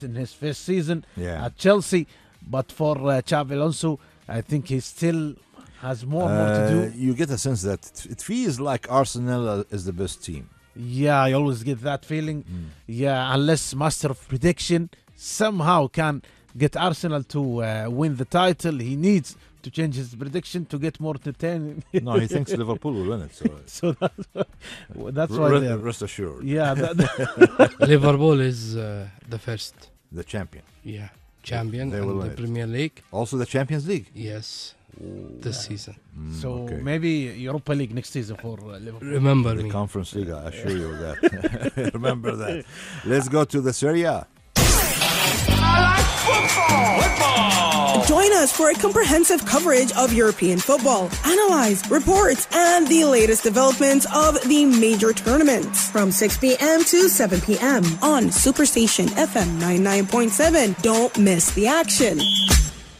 in his first season Yeah. at Chelsea. But for Xabi Alonso, I think he still has more to do. You get a sense that it feels like Arsenal is the best team. Yeah, I always get that feeling. Yeah, unless Master of Prediction somehow can get Arsenal to win the title, he needs to change his prediction to get more entertaining. No, he thinks Liverpool will win it. So That's why they're... rest assured. Yeah, Liverpool is the first The champion. champion They will in win the it. Premier League. Also the Champions League. Yes, this season. so okay. maybe Europa League next season for Liverpool. Remember The me. Conference League, I assure you that. Remember that. Let's go to the Serie A. Join us for a comprehensive coverage of European football, analyze, reports, and the latest developments of the major tournaments from 6 p.m. to 7 p.m. on Superstation FM 99.7. Don't miss the action.